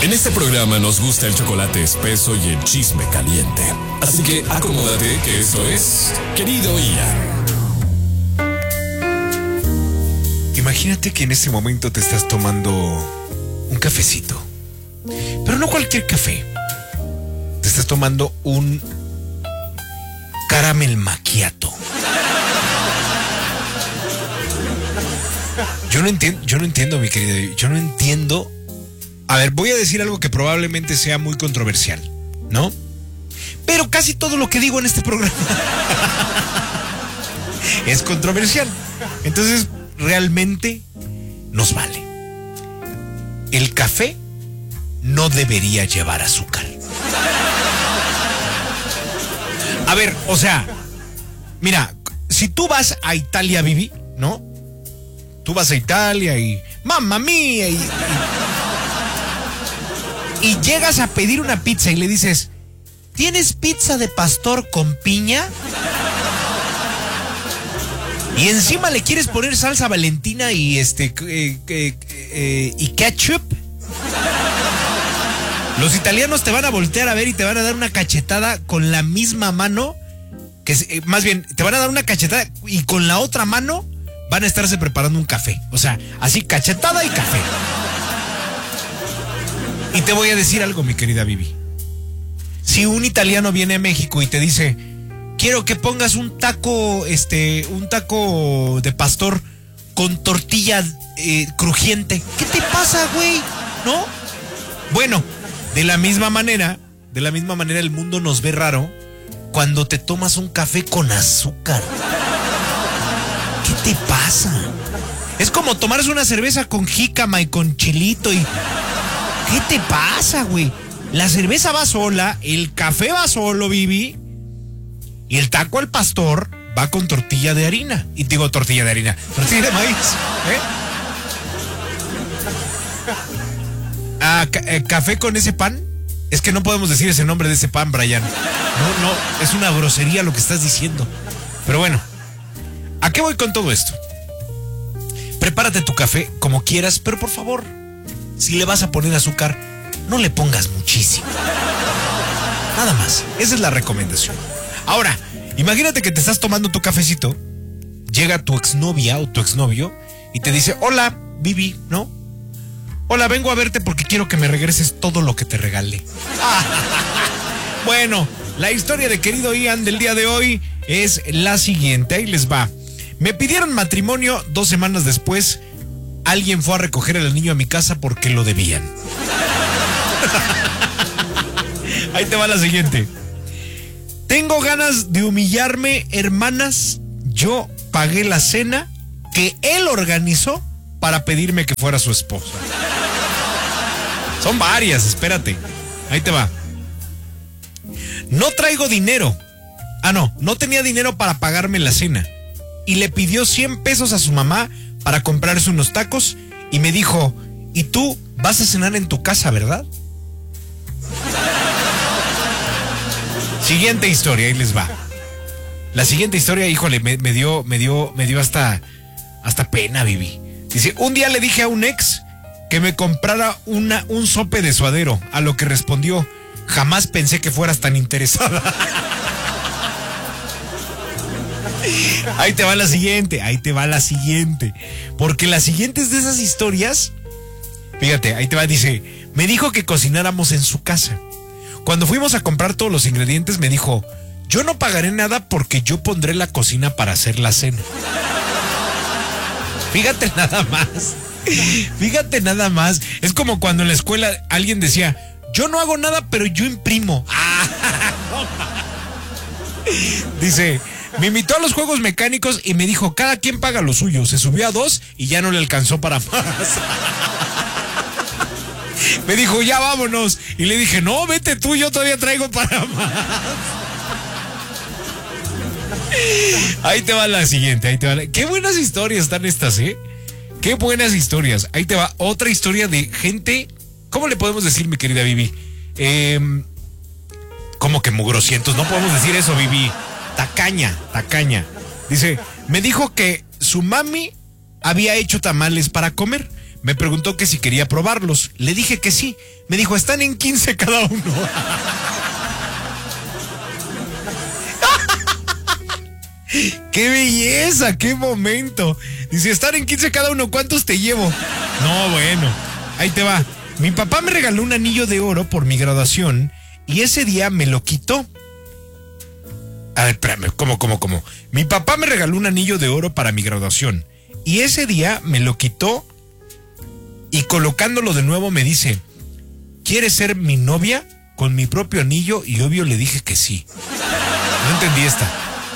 En este programa nos gusta el chocolate espeso y el chisme caliente. Así que acomódate que esto es Querido Ian. Imagínate que en este momento te estás tomando un cafecito. Pero no cualquier café. Te estás tomando un caramel macchiato. Yo no entiendo, mi querido. Yo no entiendo. A ver, voy a decir algo que probablemente sea muy controversial, ¿no? Pero casi todo lo que digo en este programa es controversial. Entonces, realmente nos vale. El café no debería llevar azúcar. A ver, o sea, mira, si tú vas a Italia, Vivi, ¿no? Tú vas a Italia y ¡mamma mía! Y llegas a pedir una pizza y le dices, ¿tienes pizza de pastor con piña? Y encima le quieres poner salsa Valentina y y ketchup. Los italianos te van a voltear a ver y te van a dar una cachetada con la misma mano, más bien, te van a dar una cachetada y con la otra mano van a estarse preparando un café. O sea, así cachetada y café. Y te voy a decir algo, mi querida Vivi. Si un italiano viene a México y te dice, quiero que pongas un taco de pastor con tortilla crujiente, ¿qué te pasa, güey? ¿No? Bueno, de la misma manera el mundo nos ve raro cuando te tomas un café con azúcar. ¿Qué te pasa? Es como tomarse una cerveza con jícama y con chilito y... ¿Qué te pasa, güey? La cerveza va sola, el café va solo, Vivi, y el taco al pastor va con tortilla de harina. Y digo tortilla de harina, tortilla de maíz, café con ese pan. Es que no podemos decir ese nombre de ese pan, Brian. No, es una grosería lo que estás diciendo. Pero bueno, ¿a qué voy con todo esto? Prepárate tu café como quieras, pero por favor, si le vas a poner azúcar, no le pongas muchísimo. Nada más, esa es la recomendación. Ahora, imagínate que te estás tomando tu cafecito, llega tu exnovia o tu exnovio y te dice, hola, Vivi, ¿no? Hola, vengo a verte porque quiero que me regreses todo lo que te regalé. Bueno, la historia de Querido Ian del día de hoy es la siguiente, ahí les va. Me pidieron matrimonio, 2 semanas después, alguien fue a recoger al niño a mi casa porque lo debían. Ahí te va la siguiente. Tengo ganas de humillarme, hermanas. Yo pagué la cena que él organizó para pedirme que fuera su esposa. Son varias, espérate. Ahí te va. No traigo dinero. No tenía dinero para pagarme la cena. Y le pidió 100 pesos a su mamá para comprarse unos tacos y me dijo, ¿y tú vas a cenar en tu casa, verdad? Siguiente historia, ahí les va. La siguiente historia, híjole, me dio hasta pena, Vivi. Dice, un día le dije a un ex que me comprara un sope de suadero, a lo que respondió, jamás pensé que fueras tan interesada. Ahí te va la siguiente. Porque la siguiente es de esas historias. Fíjate, ahí te va, dice, me dijo que cocináramos en su casa. Cuando fuimos a comprar todos los ingredientes me dijo, yo no pagaré nada porque yo pondré la cocina para hacer la cena. Fíjate nada más. Es como cuando en la escuela alguien decía, yo no hago nada pero yo imprimo. Dice, me invitó a los juegos mecánicos y me dijo, cada quien paga lo suyo. Se subió a 2 y ya no le alcanzó para más. Me dijo, ya vámonos. Y le dije, no, vete tú, yo todavía traigo para más. Ahí te va la siguiente, Qué buenas historias están estas, Qué buenas historias. Ahí te va otra historia de gente, ¿cómo le podemos decir, mi querida Vivi? Como que mugrosientos, no podemos decir eso, Vivi. Tacaña. Dice, me dijo que su mami había hecho tamales para comer. Me preguntó que si quería probarlos. Le dije que sí. Me dijo, están en 15 cada uno. ¡Qué belleza! ¡Qué momento! Dice, están en 15 cada uno. ¿Cuántos te llevo? No, bueno. Ahí te va. Mi papá me regaló un anillo de oro por mi graduación y ese día me lo quitó. A ver, espérame, ¿cómo? Mi papá me regaló un anillo de oro para mi graduación y ese día me lo quitó y colocándolo de nuevo me dice, ¿quieres ser mi novia? Con mi propio anillo y obvio le dije que sí. No entendí esta.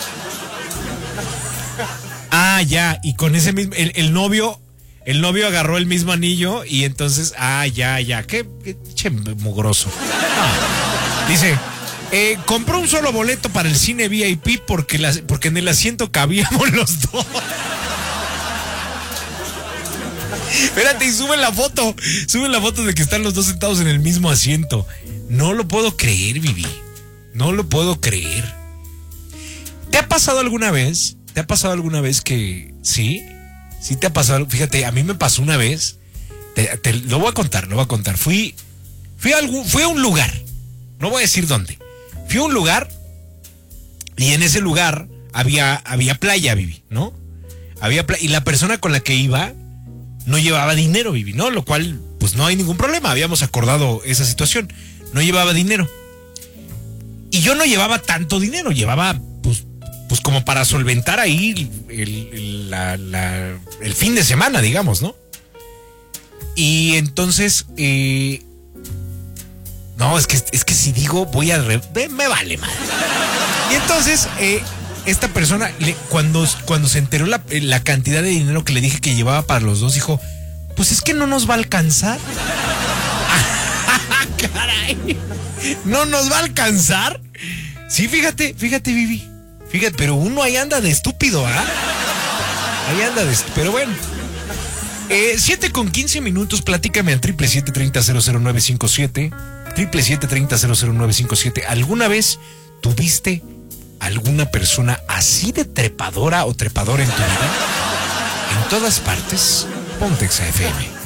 Ah, ya, y con ese mismo, el novio agarró el mismo anillo y entonces, ya, qué che mugroso. Dice, compró un solo boleto para el cine VIP porque en el asiento cabíamos los dos. Espérate, y suben la foto de que están los dos sentados en el mismo asiento. No lo puedo creer, Vivi. No lo puedo creer. ¿Te ha pasado alguna vez? Que sí? Sí te ha pasado. Fíjate, a mí me pasó una vez. Lo voy a contar. Fui a un lugar. No voy a decir dónde. Fui a un lugar y en ese lugar había playa, Vivi, ¿no? Y la persona con la que iba no llevaba dinero, Vivi, ¿no? Lo cual, pues no hay ningún problema. Habíamos acordado esa situación. No llevaba dinero. Y yo no llevaba tanto dinero. Llevaba, pues como para solventar ahí el fin de semana, digamos, ¿no? Y entonces, no, es que si digo voy a... me vale madre. Y entonces, esta persona, cuando se enteró la cantidad de dinero que le dije que llevaba para los dos, dijo, pues es que no nos va a alcanzar. Caray, ¿no nos va a alcanzar? Sí, fíjate, Vivi. Fíjate, pero uno ahí anda de estúpido, ¿ah? Pero bueno. 7:15, platícame al 777-30-00957. 777-30-00957. ¿Alguna vez tuviste alguna persona así de trepadora o trepador en tu vida? En todas partes, Ponte Exa FM.